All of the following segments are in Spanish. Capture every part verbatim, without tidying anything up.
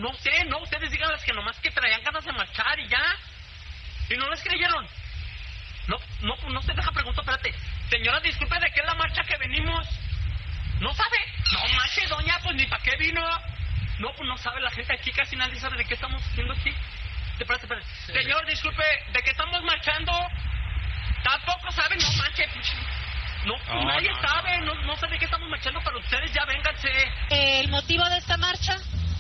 no sé, no, ustedes díganles que nomás que traían ganas de marchar y ya. Y no les creyeron. No, no, no se deja preguntar, espérate. Señora, disculpe, ¿de qué es la marcha que venimos? ¿No sabe? No manches, doña, pues ni para qué vino. No, pues no sabe la gente aquí, casi nadie sabe de qué estamos haciendo aquí. Espérate, espérate. Sí. Señor, disculpe, ¿de qué estamos marchando? Tampoco saben, no manches. No, oh, nadie no, sabe, no. No, no sé de qué estamos marchando, pero ustedes ya vénganse. ¿El motivo de esta marcha?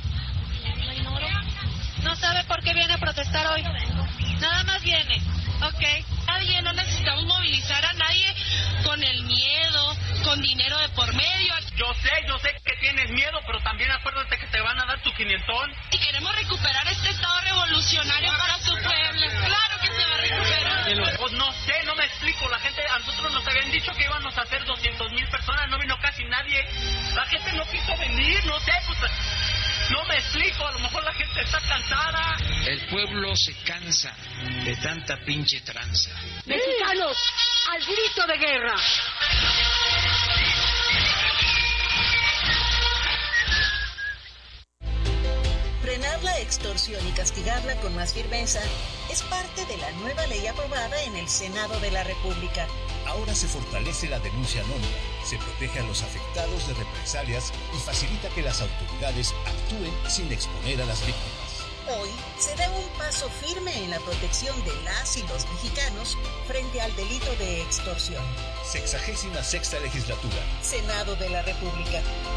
No sabe por qué viene a protestar hoy. Nada más viene. Ok. Nadie, no necesitamos movilizar a nadie con el miedo, con dinero de por medio. Yo sé, yo sé que tienes miedo, pero también acuérdate que te van a dar tu quinientón. Si queremos recuperar este estado revolucionario para su pueblo, claro que se va a recuperar. Pues no sé, no me explico. La gente, a nosotros nos habían dicho que íbamos a hacer doscientos mil personas, no vino casi nadie. La gente no quiso venir, no sé, pues... No me explico, a lo mejor la gente está cansada. El pueblo se cansa de tanta pinche tranza. Mexicanos, al grito de guerra. Frenar la extorsión y castigarla con más firmeza es parte de la nueva ley aprobada en el Senado de la República. Ahora se fortalece la denuncia anónima, se protege a los afectados de represalias y facilita que las autoridades actúen sin exponer a las víctimas. Hoy se da un paso firme en la protección de las y los mexicanos frente al delito de extorsión. Sexagésima sexta legislatura. Senado de la República.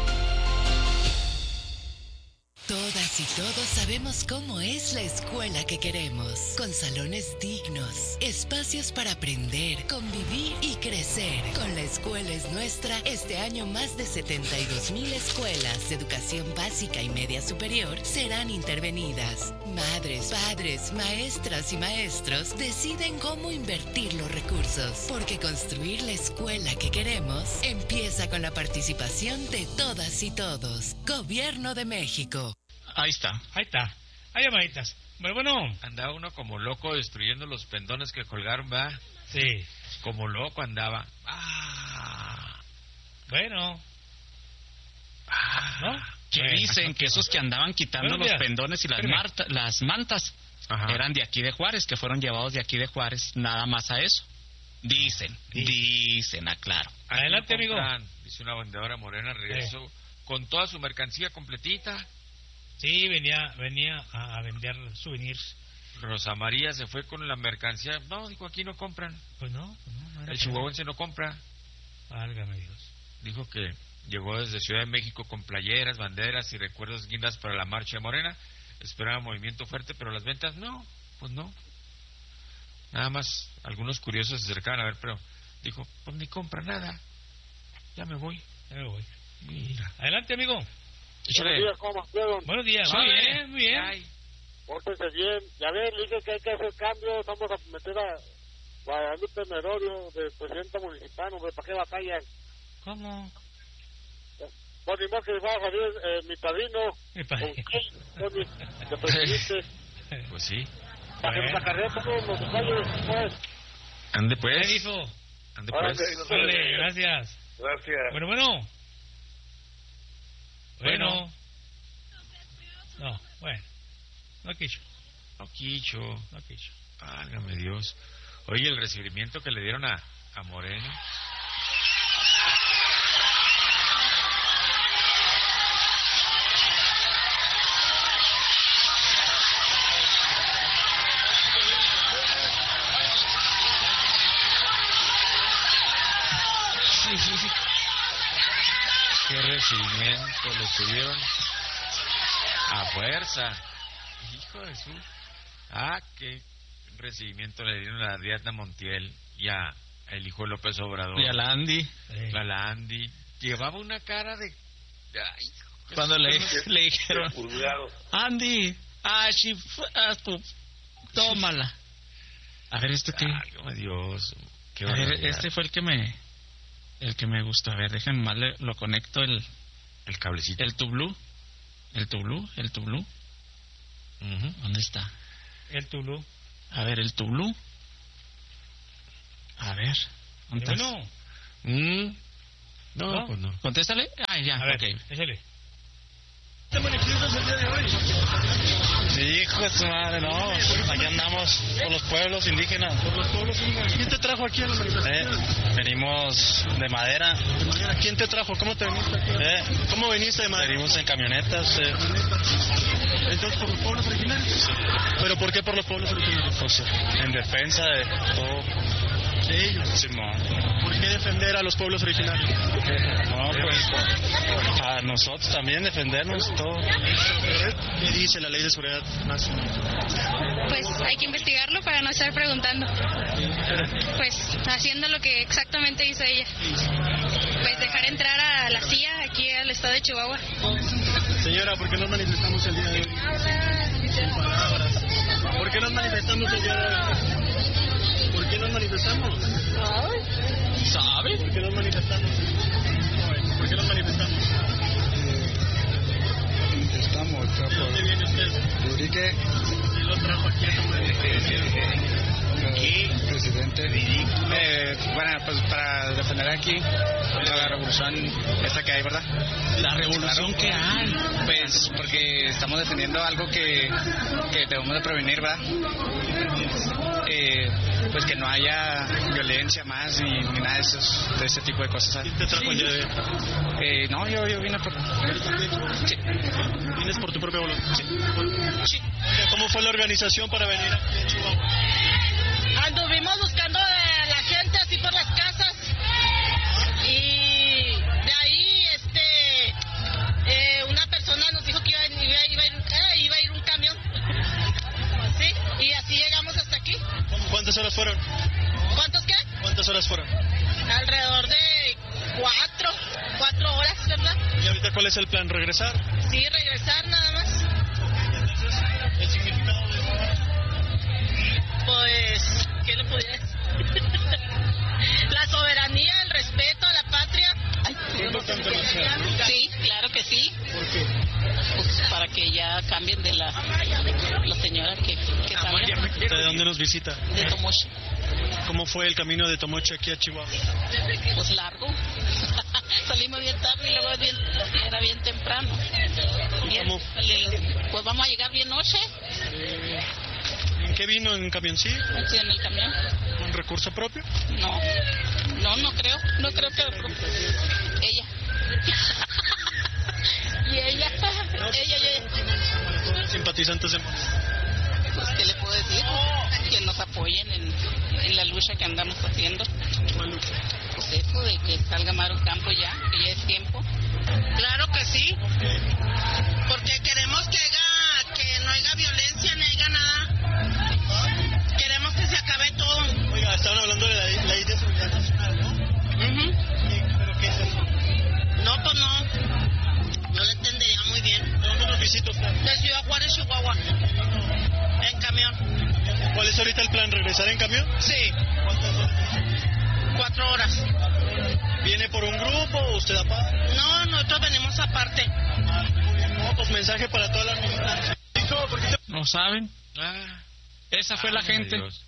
Todas y todos sabemos cómo es la escuela que queremos, con salones dignos, espacios para aprender, convivir y crecer. Con La Escuela es Nuestra, este año más de setenta y dos mil escuelas de educación básica y media superior serán intervenidas. Madres, padres, maestras y maestros deciden cómo invertir los recursos, porque construir la escuela que queremos empieza con la participación de todas y todos. Gobierno de México. Ahí está. Ahí está. Hay llamaditas. Bueno, bueno. Andaba uno como loco destruyendo los pendones que colgaron, ¿va? Sí. Como loco andaba. Ah. Bueno. Ah. ¿No? Que bueno, dicen que esos que andaban quitando los pendones y las, marta, las mantas Ajá. eran de aquí de Juárez, que fueron llevados de aquí de Juárez, nada más a eso. Dicen, sí. dicen, aclaro. Adelante, amigo. Dice una vendedora morena, regresó sí. con toda su mercancía completita. Sí, venía venía a, a vender souvenirs. Rosa María se fue con la mercancía. No, dijo, aquí no compran. Pues no. Pues no, no el chihuahuense no compra. Válgame Dios. Dijo que llegó desde Ciudad de México con playeras, banderas y recuerdos guindas para la marcha de Morena. Esperaba movimiento fuerte, pero las ventas no, pues no. Nada más algunos curiosos se acercaban a ver, pero dijo, pues ni compra nada. Ya me voy. Ya me voy. Mira. Adelante, amigo. Buenos días, ¿cómo están? Buenos días, muy bien, muy bien. Ay. Pórtense bien. Ya ven, dije que hay que hacer cambios. Vamos a meter a Guadalupe Merodio de presidenta municipal, hombre, ¿para qué batallan? ¿Cómo? Bueno, ni más que va a salir eh, mi padrino. Mi padrino. Tony, de presidente. Pues sí. Para que nos acarreen todos los detalles, pues. Ande pues. ¿Qué dijo? Ande pues. Vale, gracias. Gracias. Bueno, bueno. Bueno. No, bueno. No quicho. No quicho. No quicho. Válgame Dios. Oye, el recibimiento que le dieron a, a Moreno. Sí, sí, sí. Qué recibimiento le tuvieron a fuerza. Hijo de su... Ah, qué recibimiento le dieron a Ariadna Montiel y a el hijo de López Obrador. Y a la Andy. Sí. A la Andy. Llevaba una cara de... Ay, cuando le, le dijeron... Andy, ah, sí, ah, tú, tómala. A ver, ¿este qué? Ay, Dios. Qué a ver, este fue el que me... El que me gustó. A ver, déjenme más, le, lo conecto el... El cablecito. El tublú. El tublú, el tublú. Uh-huh. ¿Dónde está? El tublú. A ver, el tublú. A ver. ¿Dónde está? No. Mm. No, no, pues no. Contéstale. Ah, ya, a ver, ok. échale. ¿Viniste a manifestarse el día de hoy? Hijo de su madre, no. Aquí andamos por los pueblos indígenas. Por los pueblos indígenas. ¿Quién te trajo aquí a la manifestación? Eh, venimos de madera. De madera. ¿Quién te trajo? ¿Cómo te viniste aquí? Eh, ¿Cómo viniste de madera? Venimos en camionetas. Eh. Entonces, ¿por los pueblos originarios? Sí. ¿Pero por qué por los pueblos originarios? Pues en defensa de todo. De ellos. Sí, no. ¿Por qué defender a los pueblos originarios? No, pues a nosotros también defendernos todo. ¿Qué dice la ley de seguridad nacional? Pues hay que investigarlo para no estar preguntando. Pues haciendo lo que exactamente hizo ella. Pues dejar entrar a la C I A aquí al estado de Chihuahua. Señora, ¿por qué nos manifestamos el día de hoy? Sin palabras. ¿Por qué nos manifestamos el día de hoy? ¿Por qué nos manifestamos? ¿Sabe? ¿Por qué nos manifestamos? ¿Por qué nos manifestamos? Manifestamos, ¿De dónde viene usted? ¿De Urique? ¿Quién lo trajo aquí a esta manifestación? ¿Qué? Presidente. Eh, bueno, pues para defender aquí contra la revolución esa que hay, ¿verdad? La revolución claro. que hay. Pues porque estamos defendiendo algo que, que debemos de prevenir, ¿verdad? Eh, pues que no haya violencia más ni, ni nada de, esos, de ese tipo de cosas. ¿Quién te trajo el día de hoy? Eh, no, yo, yo vine por... Sí. ¿Vienes por tu propia voluntad? Sí. Sí. ¿Cómo fue la organización para venir aquí a Chihuahua? Anduvimos buscando a la gente así por las casas y de ahí este eh, una persona nos dijo que iba, iba, iba, a ir, eh, iba a ir un camión. Sí, y así llegamos hasta aquí. ¿Cuántas horas fueron? ¿Cuántos qué? ¿Cuántas horas fueron? Alrededor de cuatro, cuatro horas, ¿verdad? ¿Y ahorita cuál es el plan? ¿Regresar? Sí, regresar nada más. Entonces, ¿el significado de eso? Pues, ¿qué le podría decir? La soberanía, el respeto a la patria. Ay, ¿Es importante marchar, no? Sí, claro que sí. ¿Por qué? Pues para que ya cambien de la, la señora que, que salga. ¿De dónde nos visita? De Tomoche. ¿Cómo fue el camino de Tomoche aquí a Chihuahua? Pues largo. Salimos bien tarde y luego bien, era bien temprano. Bien, pues vamos a llegar bien noche. Eh, ¿En qué vino? ¿En camioncito? Sí, en el camión. ¿Con recurso propio? No, no, no creo. No creo que... Ella. Y ella. Ella, ella. ¿Simpatizantes de Pues, ¿qué le puedo decir? Que nos apoyen en, en la lucha que andamos haciendo. ¿Cuál lucha? Pues eso de que salga Maru Campo ya, que ya es tiempo. Claro que sí. Porque queremos que haya, que no haya violencia, ni haya nada. Queremos que se acabe todo. Oiga, estaban hablando de la ley, ley de seguridad nacional, ¿no? Uh-huh. Sí, ¿pero qué es eso? No, pues no. No le entendería muy bien. ¿De dónde nos visita usted? De Ciudad Juárez, Chihuahua. En camión. ¿Cuál es ahorita el plan? ¿Regresar en camión? Sí. ¿Cuántas horas? Cuatro horas. ¿Viene por un grupo o usted aparte? No, nosotros venimos aparte. No, pues mensaje para toda la comunidad. ¿No saben? Ah, Esa fue la gente. Dios.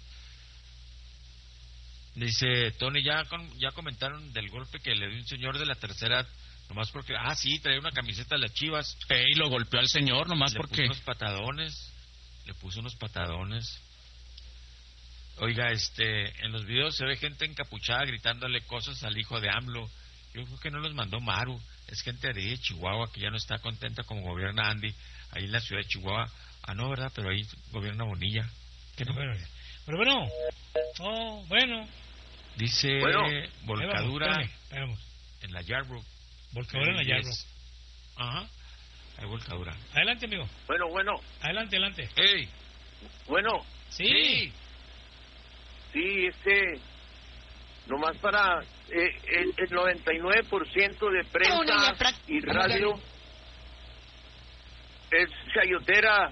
Dice Tony, ya con, ya comentaron del golpe que le dio un señor de la tercera, nomás porque, ah, sí, traía una camiseta de las Chivas. Ey, lo golpeó al señor, nomás le porque... Le puso unos patadones, le puso unos patadones. Oiga, este, en los videos se ve gente encapuchada gritándole cosas al hijo de AMLO. Yo creo que no los mandó Maru, es gente de ahí de Chihuahua que ya no está contenta como gobierna Andy, ahí en la ciudad de Chihuahua. Ah, no, ¿verdad? Pero ahí gobierna Bonilla. ¿Qué no? Bueno, pero bueno, oh, bueno. Dice bueno, volcadura vamos, espérame, vamos. en la Yarbrough. Volcadura en la Yarbrough. Ajá, hay volcadura. Adelante, amigo. Bueno, bueno. Adelante, adelante. Hey. Bueno. Sí. Sí, sí este, nomás para eh, el, el noventa y nueve por ciento de prensa y radio es chayotera.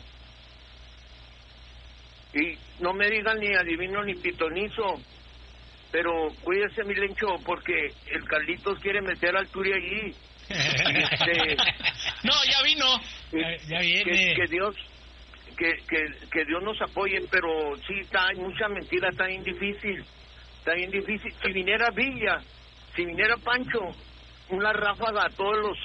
Y no me digan ni adivino ni pitonizo, pero cuídese, mi Lencho, porque el Carlitos quiere meter al Turi allí. Este, no, ya vino. Que, ya viene. Que, que Dios, que, que, que Dios nos apoye, pero sí, está, hay mucha mentira, está bien difícil. Está bien difícil. Si viniera Villa, si viniera Pancho, una ráfaga a todos los